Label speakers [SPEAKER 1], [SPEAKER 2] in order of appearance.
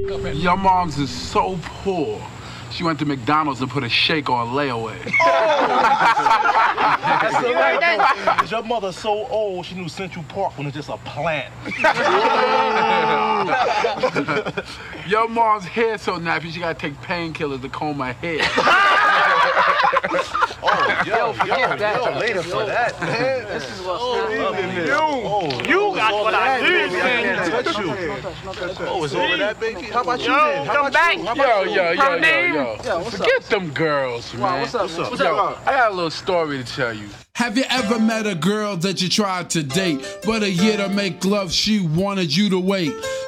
[SPEAKER 1] Your mom's is so poor. She went to McDonald's and put a shake on layaway.
[SPEAKER 2] Is your mother so old she knew Central Park when it's just a plant?
[SPEAKER 1] Your mom's hair so nappy she gotta take painkillers to comb her hair.
[SPEAKER 2] Yo, later for that, man.
[SPEAKER 3] This is what's
[SPEAKER 2] You got what I need, man. Touch you. Oh, it's all of that, baby. How about you then? How about you?
[SPEAKER 1] Yo. Forget them girls, man.
[SPEAKER 3] What's up, man?
[SPEAKER 1] Yo, I got a little story to tell you.
[SPEAKER 4] Have you ever met a girl that you tried to date, but a year to make love she wanted you to wait?